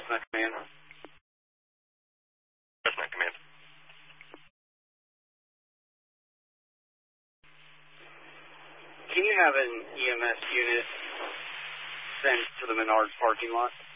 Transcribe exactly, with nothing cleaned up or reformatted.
Cessna Command. Cessna Command. Can you have an E M S unit sent to the Menards parking lot?